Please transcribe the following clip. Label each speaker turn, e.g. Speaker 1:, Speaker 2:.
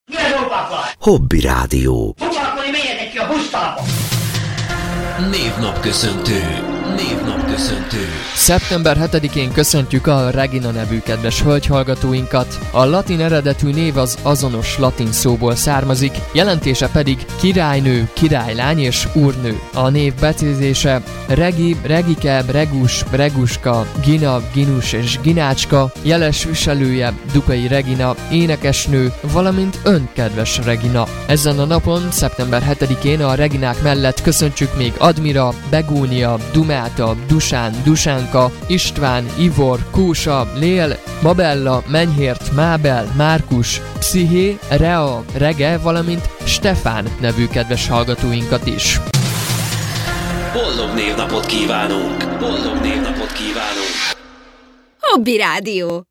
Speaker 1: Mi az olvakban?
Speaker 2: Hobby Rádió.
Speaker 1: Foglalkozni menjetek ki a busztalapon!
Speaker 3: Névnapköszöntő.
Speaker 4: Szeptember 7-én köszöntjük a Regina nevű kedves hölgyhallgatóinkat. A latin eredetű név az azonos latin szóból származik, jelentése pedig királynő, királylány és úrnő. A név becézése Regi, Regike, Regus, Reguska, Gina, Ginus és Ginácska, jeles viselője Dukai Regina, énekesnő, valamint önkedves Regina. Ezen a napon, szeptember 7-én a Reginák mellett köszöntsük még Admira, Begónia, Dumáta, Dusán, Dusánka, István, Ivor, Kósa, Lél, Mabella, Menyhért, Mábel, Márkus, Psziché, Rea, Rege, valamint Stefán nevű kedves hallgatóinkat is.
Speaker 3: Boldog névnapot kívánunk!
Speaker 5: Hobby Rádió.